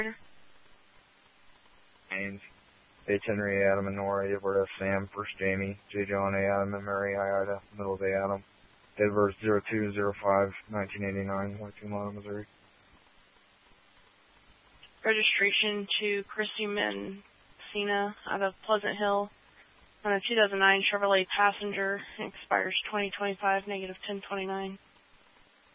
Names. H. Henry, Adam, and Nora, Edward F. Sam, First Jamie, J. John, A. Adam, and Mary, I. Ida, Middle of A. Adam. Date of birth 02/05/1989, Waukema, Missouri. Registration to Christy Messina out of Pleasant Hill on a 2009 Chevrolet Passenger. Expires 2025, -1029.